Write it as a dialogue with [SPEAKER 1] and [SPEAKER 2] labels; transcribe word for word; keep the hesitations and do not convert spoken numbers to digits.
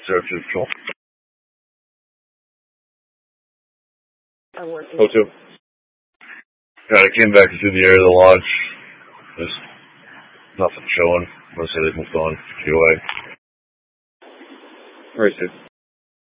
[SPEAKER 1] Zero two Patrol.
[SPEAKER 2] I'm working.
[SPEAKER 1] Oh two. Yeah, I came back into the area of the lodge. There's nothing showing. I'm gonna say they moved on. G O A.
[SPEAKER 3] Alright, dude.